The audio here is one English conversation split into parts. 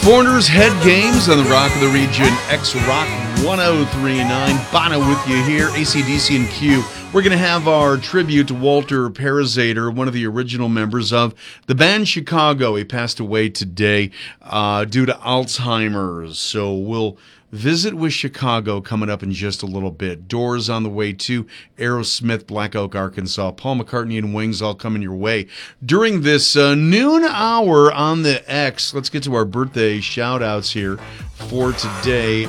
Foreigners Head Games on the Rock of the Region, X-Rock 103.9. Bono with you here, AC/DC and Q. We're going to have our tribute to Walter Parazater, one of the original members of the band Chicago. He passed away today due to Alzheimer's. So we'll visit with Chicago coming up in just a little bit. Doors on the way too. Aerosmith, Black Oak, Arkansas. Paul McCartney and Wings all coming your way. During this noon hour on the X, let's get to our birthday shout-outs here for today.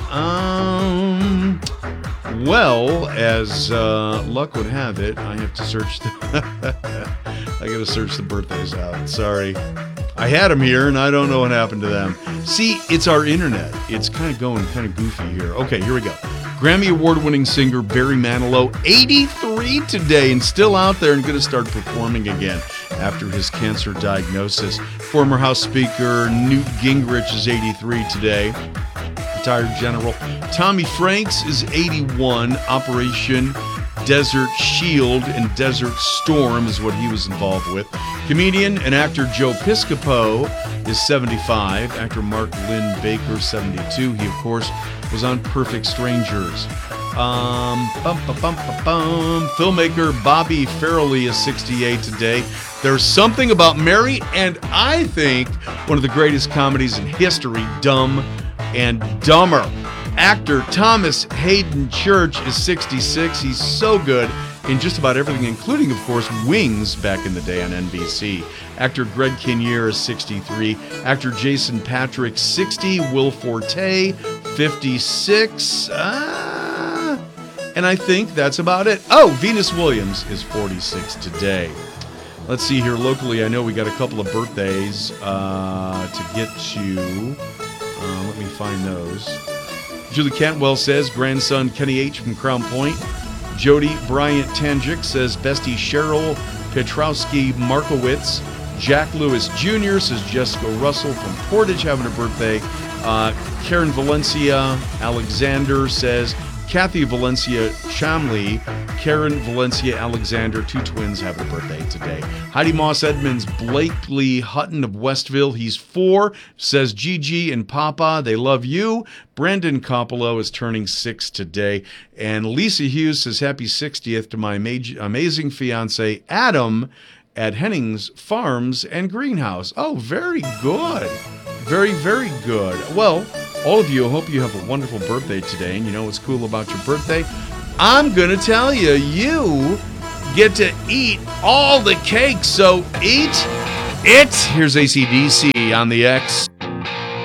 Well, as luck would have it, I have to search I got to search the birthdays out. Sorry. I had them here, and I don't know what happened to them. See, it's our internet. It's kind of going kind of goofy here. Okay, here we go. Grammy Award-winning singer Barry Manilow, 83 today, and still out there and going to start performing again after his cancer diagnosis. Former House Speaker Newt Gingrich is 83 today. Retired General Tommy Franks is 81. Operation Desert Shield and Desert Storm is what he was involved with. Comedian and actor Joe Piscopo is 75. Actor Mark Lynn Baker, 72. He, of course, was on Perfect Strangers. Filmmaker Bobby Farrelly is 68 today. There's Something About Mary, and I think one of the greatest comedies in history, Dumb and Dumber. Actor Thomas Hayden Church is 66. He's so good in just about everything, including, of course, Wings back in the day on NBC. Actor Greg Kinnear is 63. Actor Jason Patrick, 60. Will Forte, 56. And I think that's about it. Oh, Venus Williams is 46 today. Let's see here locally. I know we got a couple of birthdays to get to. Let me find those. Julie Cantwell says grandson Kenny H. from Crown Point. Jody Bryant Tangic says bestie Cheryl Petrowski Markowitz. Jack Lewis Jr. says Jessica Russell from Portage having a birthday. Karen Valencia Alexander says Kathy Valencia Chamley. Karen Valencia Alexander, two twins, having a birthday today. Heidi Moss Edmonds Blakely Hutton of Westville, he's 4, says Gigi and Papa, they love you. Brandon Coppolo is turning 6 today. And Lisa Hughes says happy 60th to my amazing fiance Adam at Hennings Farms and Greenhouse. Oh, very good. Very, very good. Well, all of you, I hope you have a wonderful birthday today. And you know what's cool about your birthday? I'm going to tell you, you get to eat all the cake. So eat it. Here's AC/DC on the X.